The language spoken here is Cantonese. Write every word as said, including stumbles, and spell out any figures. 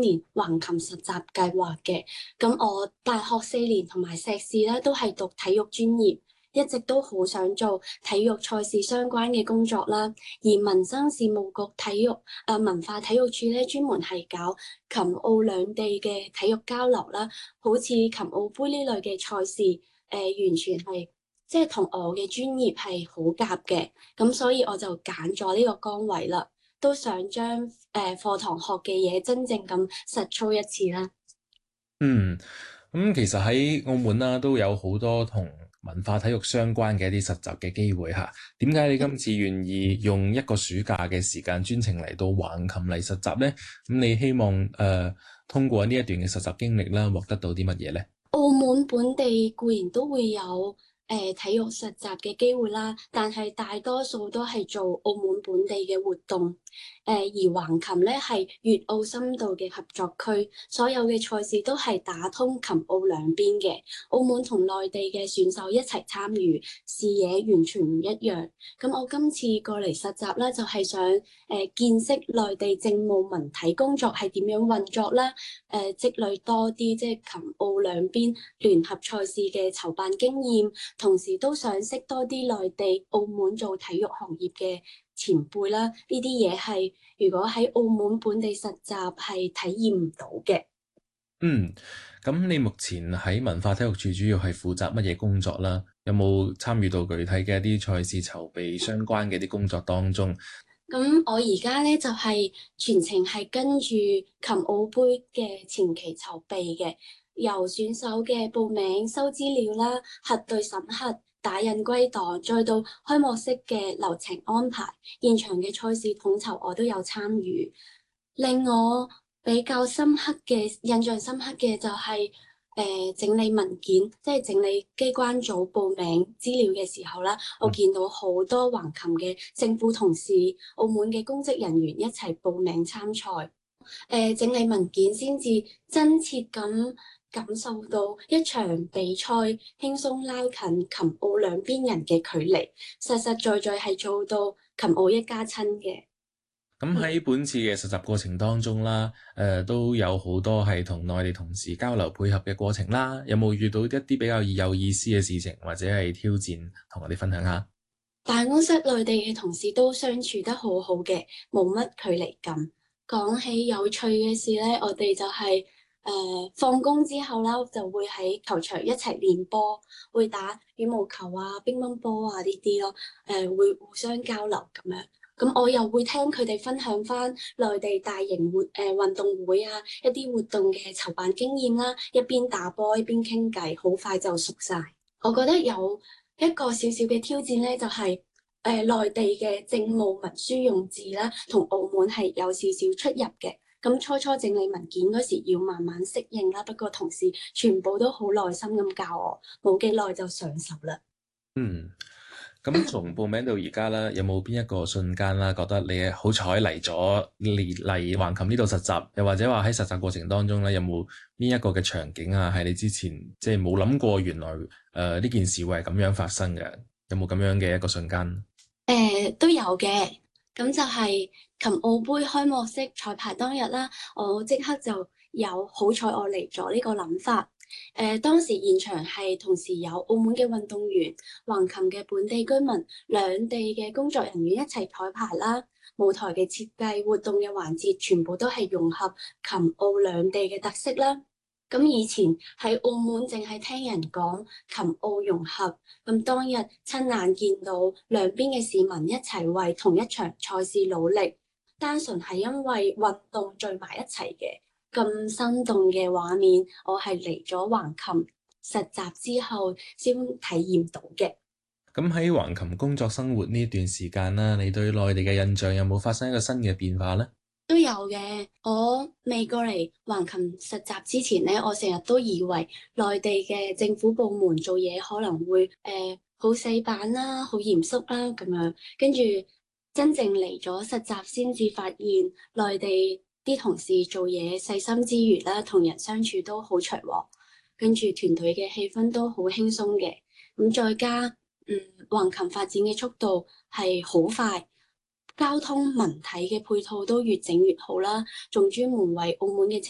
年橫琴實習計劃嘅。咁我大學四年同埋碩士咧都係讀體育專業，一直都好想做體育賽事相關嘅工作啦。而民生事務局體育誒、呃、文化體育處咧專門係搞琴澳兩地嘅體育交流啦，好似琴澳杯呢類嘅賽事，誒、呃、完全係即係同我嘅專業係好夾嘅，咁所以我就揀咗呢個崗位啦，都想將誒課堂學嘅嘢真正咁實操一次啦。 嗯，咁其實喺澳門啦，都有好多同文化體育相關嘅一啲實習嘅機會嚇。點解你今次願意用一個暑假嘅時間專程嚟到橫琴嚟實習呢？咁你希望誒、呃、通過呢一段嘅實習經歷啦，獲得到啲乜嘢呢？ 澳門本地固然都會有誒、呃、體育實習嘅機會啦，但係大多數都係做澳門本地嘅活動。誒、呃、而橫琴咧係粵澳深度嘅合作區，所有嘅賽事都係打通琴澳兩邊嘅。澳門同內地嘅選手一齊參與，視野完全唔一樣。咁我今次過嚟實習咧，就係、是、想誒、呃、見識內地政務文體工作係點樣運作啦，誒、呃、積累多啲即係琴澳兩邊聯合賽事嘅籌辦經驗，同時都想識多啲內地、澳門做體育行業嘅前輩啦，呢啲嘢係如果喺澳門本地實習係體驗唔到嘅。 嗯，咁你目前喺文化體育處主要係負責乜嘢工作啦？有冇參與到具體嘅一啲賽事籌備相關嘅啲工作當中？ 咁我而家咧就係、是、全程係跟住琴澳杯嘅前期籌備嘅，由選手嘅報名、收資料啦、核對審核、打印歸檔，再到開幕式嘅流程安排，現場嘅賽事統籌我都有參與。令我比較深刻嘅印象深刻嘅就係、是、誒、呃、整理文件，即係整理機關組報名資料嘅時候啦，我見到好多橫琴嘅政府同事、澳門嘅公職人員一齊報名參賽。誒、呃、整理文件先至真切咁感受到一場比賽輕鬆拉近琴澳兩邊人嘅距離，實實在在係做到琴澳一家親嘅。 咁喺本次嘅實習過程當中啦，誒、呃、都有好多係同內地同事交流配合嘅過程啦。有冇遇到一啲比較有意思嘅事情或者係挑戰，同我哋分享下？ 辦公室內地嘅同事都相處得好好嘅，冇乜距離感。講起有趣嘅事咧，我哋就係、是、誒、呃、放工之後啦，就會喺球場一齊練波，會打羽毛球啊、乒乓波啊呢啲咯。誒、呃、會互相交流咁樣。咁我又會聽佢哋分享翻內地大型活誒、呃、運動會啊，一啲活動嘅籌辦經驗啦，一邊打波一邊傾偈，好快就熟晒。我覺得有一個小小嘅挑戰咧，就係、是、誒、呃、內地嘅政務文書用字啦，同澳門係有少少出入嘅。咁初初整理文件嗰時要慢慢適應啦，不過同事全部都好耐心咁教我，冇幾耐就上手啦。 嗯。咁從報名到而家啦，有冇邊一個瞬間啦，覺得你好彩嚟咗嚟嚟橫琴呢度實習，又或者話喺實習過程當中咧，有冇邊一個嘅場景啊，係你之前即係冇諗過，原來誒呢、呃、件事會係咁樣發生嘅？有冇咁樣嘅一個瞬間？ 誒、呃、都有嘅，咁就係琴澳杯開幕式彩排當日啦，我即刻就有好彩我嚟咗呢個諗法。誒、呃，當時現場係同時有澳門嘅運動員、橫琴嘅本地居民、兩地嘅工作人員一齊彩排啦。舞台嘅設計、活動嘅環節，全部都係融合琴澳兩地嘅特色啦。咁以前喺澳門淨係聽人講琴澳融合，咁當日親眼見到兩邊嘅市民一齊為同一場賽事努力，單純係因為運動聚埋一齊嘅。咁生動嘅畫面，我係嚟咗橫琴實習之後先體驗到嘅。 咁喺橫琴工作生活呢段時間啦，你對內地嘅印象有冇發生一個新嘅變化呢？ 都有嘅。我未過嚟橫琴實習之前咧，我成日都以為內地嘅政府部門做嘢可能會誒好、呃、死板啦，好嚴肅啦咁樣。跟住真正嚟咗實習，先至發現內地啲同事做嘢細心之餘啦，同人相處都好隨和，跟住團隊嘅氣氛都好輕鬆嘅。咁再加，嗯，橫琴發展嘅速度係好快，交通文體嘅配套都越整越好啦，仲專門為澳門嘅